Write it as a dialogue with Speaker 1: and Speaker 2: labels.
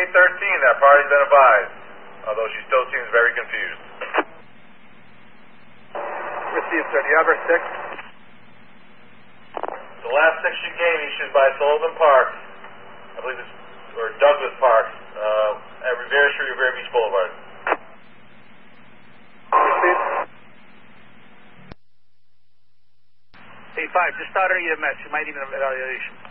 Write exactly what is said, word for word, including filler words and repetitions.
Speaker 1: eight thirteen, that party's been advised, although she still seems very confused.
Speaker 2: Received, sir. Do you have her six?
Speaker 1: The last six she gave me, she was by Sullivan Park, I believe it's, or Douglas Park, uh, at Rivera Street, Rivera Beach Boulevard.
Speaker 2: Received.
Speaker 3: eight five, just start her E M S. You might need an evaluation.